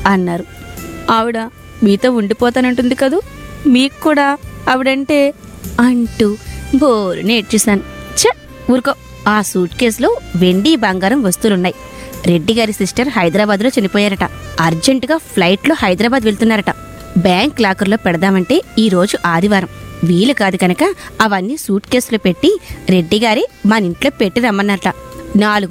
అన్నారు. ఆవిడ మీతో ఉండిపోతానంటుంది కదూ, మీకు కూడా ఆవిడంటే అంటూ బోరు నేర్చేశాను. ఊరుకో. ఆ సూట్ కేసులో వెండి బంగారం వస్తువులున్నాయి. రెడ్డి గారి సిస్టర్ హైదరాబాద్లో చనిపోయారట. అర్జెంటుగా ఫ్లైట్లో హైదరాబాద్ వెళ్తున్నారట. బ్యాంక్ లాకర్లో పెడదామంటే ఈ రోజు ఆదివారం, వీలు కాదు కనుక అవన్నీ సూట్ కేసులో పెట్టి రెడ్డి గారి మన ఇంట్లో పెట్టి రమ్మన్నట. 4